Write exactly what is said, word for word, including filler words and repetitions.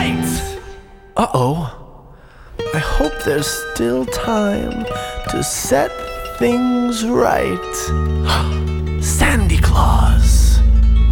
right. Uh-oh. I hope there's still time to set things right. Sandy Claus.